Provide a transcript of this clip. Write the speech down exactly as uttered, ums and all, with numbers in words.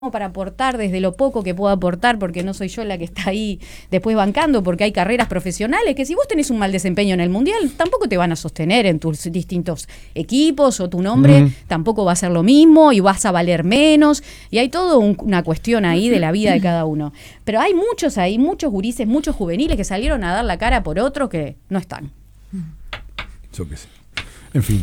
para aportar desde lo poco que puedo aportar, porque no soy yo la que está ahí después bancando, porque hay carreras profesionales que si vos tenés un mal desempeño en el Mundial, tampoco te van a sostener en tus distintos equipos, o tu nombre mm. tampoco va a ser lo mismo y vas a valer menos, y hay toda un, una cuestión ahí de la vida de cada uno. Pero hay muchos ahí, muchos gurises, muchos juveniles que salieron a dar la cara por otros que no están. Yo qué sé. En fin.